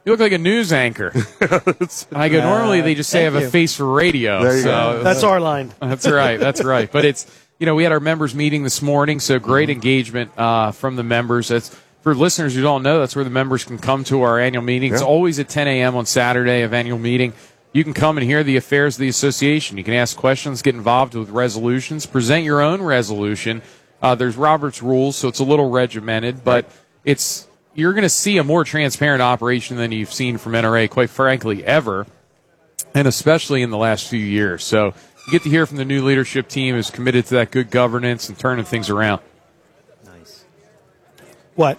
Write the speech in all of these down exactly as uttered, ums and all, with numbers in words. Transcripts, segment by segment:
You look like a news anchor. I go, normally they just say I have you. a face for radio. There you so go. That's our line. That's right. That's right. But it's, you know, we had our members meeting this morning, so great engagement uh, from the members. That's for listeners who don't know, that's where the members can come to our annual meeting. It's Yeah. always at ten a.m. on Saturday of annual meeting. You can come and hear the affairs of the association. You can ask questions, get involved with resolutions, present your own resolution. Uh, there's Robert's rules, so it's a little regimented, but it's you're going to see a more transparent operation than you've seen from N R A, quite frankly, ever, and especially in the last few years. So you get to hear from the new leadership team who's committed to that good governance and turning things around. Nice. What?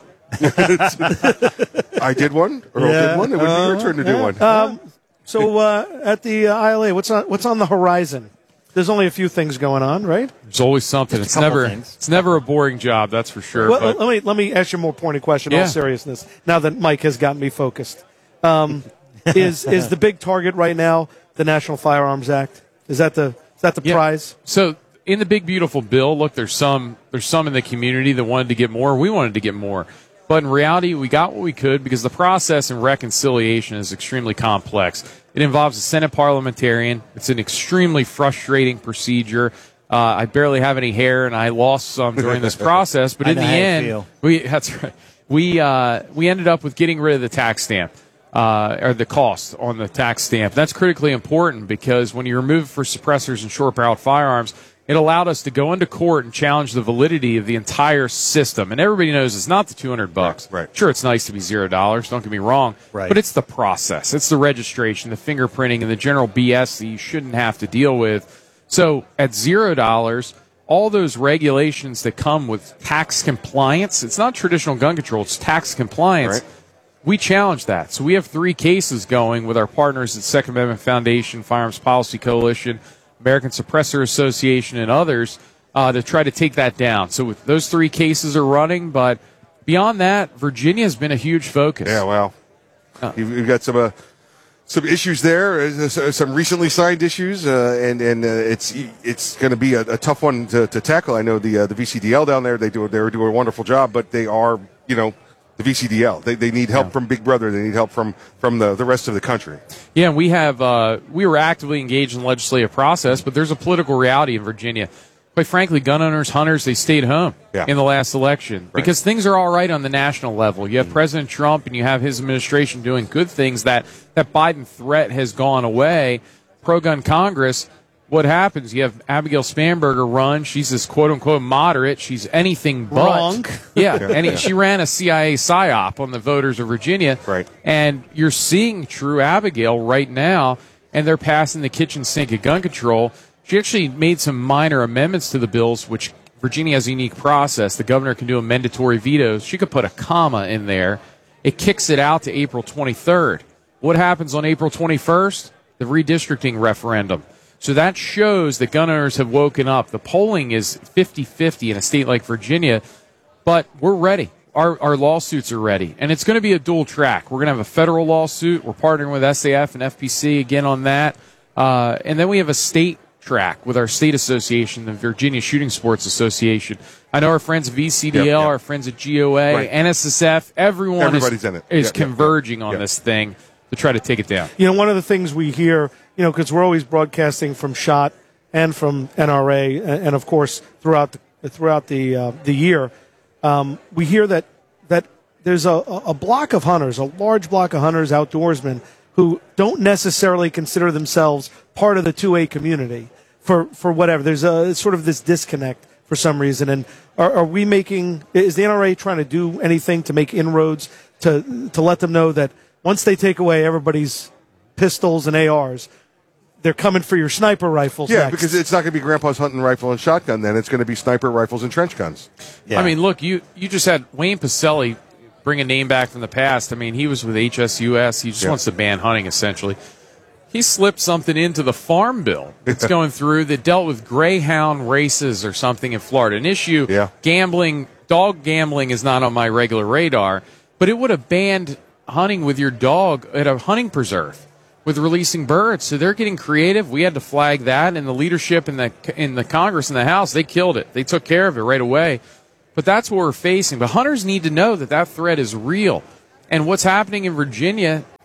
I did one, or Earl Yeah. did one. It would be your Uh, turn to do yeah. one. Um, so uh, at the uh, I L A, what's on what's on the horizon? There's only a few things going on, right? There's always something. Just It's a couple never things. it's never a boring job, that's for sure. Well, but let me let me ask you a more pointed question. In Yeah. all seriousness, now that Mike has gotten me focused, um, is is the big target right now the National Firearms Act? Is that the is that the Yeah. prize? So in the big beautiful bill, look, there's some there's some in the community that wanted to get more. We wanted to get more. But in reality, we got what we could because the process in reconciliation is extremely complex. It involves a Senate parliamentarian. It's an extremely frustrating procedure. Uh, I barely have any hair, and I lost some during this process. But I in the know how you end, feel. we that's right. We uh, we ended up with getting rid of the tax stamp. Uh, or the cost on the tax stamp. That's critically important because when you remove it for suppressors and short-barreled firearms, it allowed us to go into court and challenge the validity of the entire system. And everybody knows it's not the two hundred bucks. Right, right. Sure, it's nice to be zero dollars. Don't get me wrong. Right. But it's the process. It's the registration, the fingerprinting, and the general B S that you shouldn't have to deal with. So at zero dollars, all those regulations that come with tax compliance, it's not traditional gun control, it's tax compliance. Right. We challenge that. So we have three cases going with our partners at Second Amendment Foundation, Firearms Policy Coalition, American Suppressor Association, and others uh, to try to take that down. So with those three cases are running, but beyond that, Virginia has been a huge focus. Yeah, wow. You've, you've got some uh, some issues there, uh, some recently signed issues, uh, and and uh, it's it's going to be a, a tough one to, to tackle. I know the uh, the V C D L down there, they do they do a wonderful job, but they are, you know, the V C D L. They they need help Yeah. from Big Brother. They need help from from the, the rest of the country. Yeah, and we have uh, we were actively engaged in the legislative process, but there's a political reality in Virginia. Quite frankly, gun owners, hunters, they stayed home Yeah. in the last election Right. because things are all right on the national level. You have President Trump and you have his administration doing good things. That that Biden threat has gone away. Pro-gun Congress. What happens? You have Abigail Spanberger run. She's this quote-unquote moderate. She's anything but. Wrong. Yeah, and she ran a C I A psyop on the voters of Virginia. Right. And you're seeing true Abigail right now, and they're passing the kitchen sink of gun control. She actually made some minor amendments to the bills, which Virginia has a unique process. The governor can do a mandatory veto. She could put a comma in there. It kicks it out to April twenty-third. What happens on April twenty-first? The redistricting referendum. So that shows that gun owners have woken up. The polling is fifty-fifty in a state like Virginia, but we're ready. Our, our lawsuits are ready, and it's going to be a dual track. We're going to have a federal lawsuit. We're partnering with S A F and F P C again on that. Uh, and then we have a state track with our state association, the Virginia Shooting Sports Association. I know our friends at V C D L, Yep, yep. our friends at G O A, Right. N S S F, everyone Everybody's is, in it. is Yep, yep, converging yep. on Yep. this thing to try to take it down. You know, one of the things we hear, you know, because we're always broadcasting from SHOT and from N R A, and, and of course throughout the, throughout the uh, the year, um, we hear that that there's a, a block of hunters, a large block of hunters, outdoorsmen, who don't necessarily consider themselves part of the two A community for, for whatever. There's a sort of this disconnect for some reason. And are, are we making, is the N R A trying to do anything to make inroads to to let them know that once they take away everybody's pistols and A Rs, they're coming for your sniper rifles Yeah, next? because it's not going to be Grandpa's hunting rifle and shotgun. Then it's going to be sniper rifles and trench guns. Yeah. I mean, look, you, you just had Wayne Pacelli bring a name back from the past. I mean, he was with H S U S. He just Yeah. wants to ban hunting, essentially. He slipped something into the farm bill that's going through that dealt with greyhound races or something in Florida. An issue, Yeah. gambling, dog gambling is not on my regular radar, but it would have banned hunting with your dog at a hunting preserve with releasing birds. So they're getting creative. We had to flag that, and the leadership in the in the Congress and the House, they killed it. They took care of it right away. But that's what we're facing. But hunters need to know that that threat is real. And what's happening in Virginia,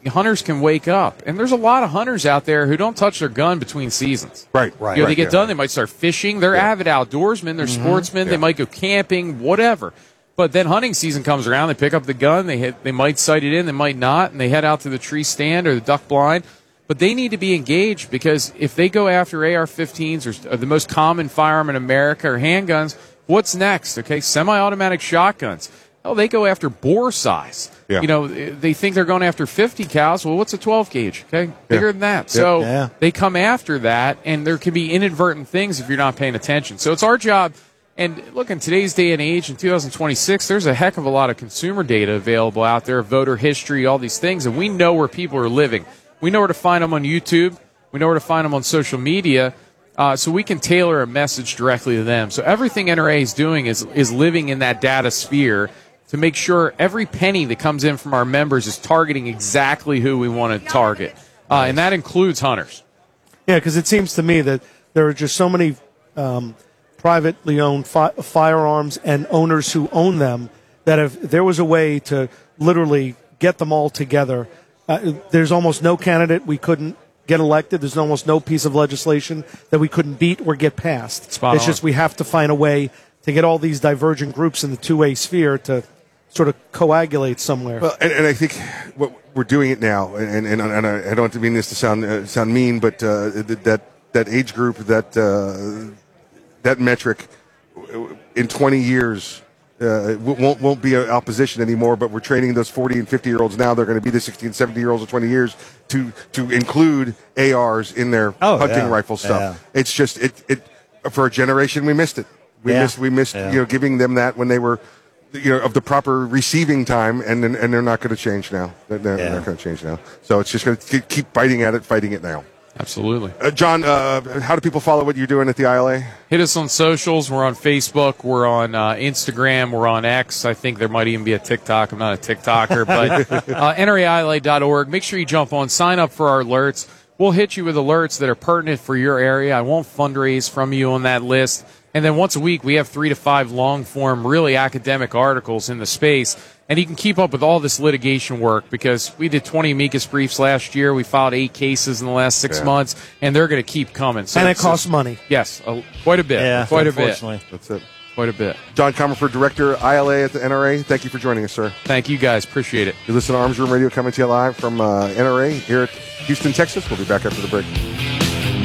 hunters can wake up. And there's a lot of hunters out there who don't touch their gun between seasons. Right, Right. You know, right, they get yeah. done, they might start fishing. They're Yeah. avid outdoorsmen. They're sportsmen. Yeah. They might go camping, whatever. But then hunting season comes around. They pick up the gun. They hit, they might sight it in. They might not. And they head out to the tree stand or the duck blind. But they need to be engaged, because if they go after A R fifteens or, or the most common firearm in America or handguns, what's next? Okay, semi-automatic shotguns. Oh, they go after bore size. Yeah. You know, they think they're going after fifty cals. Well, what's a twelve gauge? Okay, bigger Yeah. than that. So Yeah. they come after that, and there can be inadvertent things if you're not paying attention. So it's our job. And look, in today's day and age, in two thousand twenty-six, there's a heck of a lot of consumer data available out there, voter history, all these things, and we know where people are living. We know where to find them on YouTube. We know where to find them on social media. Uh, so we can tailor a message directly to them. So everything N R A is doing is is living in that data sphere to make sure every penny that comes in from our members is targeting exactly who we want to target. Uh, and that includes hunters. Yeah, because it seems to me that there are just so many um, privately owned fi- firearms and owners who own them that if there was a way to literally get them all together, uh, there's almost no candidate we couldn't get elected. There's almost no piece of legislation that we couldn't beat or get passed. Spot it's on. just we have to find a way to get all these divergent groups in the two-way sphere to sort of coagulate somewhere. Well, and, and I think what we're doing it now, and, and, and I I don't mean this to sound uh, sound mean, but uh, that that age group, that uh, that metric, in twenty years uh, won't won't be an opposition anymore. But we're training those forty and fifty year olds now. They're going to be the sixty and seventy year olds in twenty years to to include A Rs in their Oh, hunting yeah. rifle stuff. Yeah. It's just it it for a generation we missed it. We Yeah. missed we missed Yeah. you know giving them that when they were. You know, of the proper receiving time, and and they're not going to change now. They're, they're Yeah. not going to change now. So it's just going to keep fighting at it, fighting it now. Absolutely. Uh, John, uh, how do people follow what you're doing at the I L A? Hit us on socials. We're on Facebook. We're on uh, Instagram. We're on X. I think there might even be a TikTok. I'm not a TikToker, but uh, N R A I L A dot org. Make sure you jump on. Sign up for our alerts. We'll hit you with alerts that are pertinent for your area. I won't fundraise from you on that list. And then once a week, we have three to five long-form, really academic articles in the space. And you can keep up with all this litigation work because we did twenty amicus briefs last year. We filed eight cases in the last six Yeah. months, and they're going to keep coming. So and it it's costs just- money. Yes, uh, quite a bit. Yeah, quite a bit. unfortunately. That's it. Quite a bit. John Comerford, Director, I L A at the N R A. Thank you for joining us, sir. Thank you, guys. Appreciate it. You listen to Arms Room Radio coming to you live from uh, N R A here at Houston, Texas. We'll be back after the break.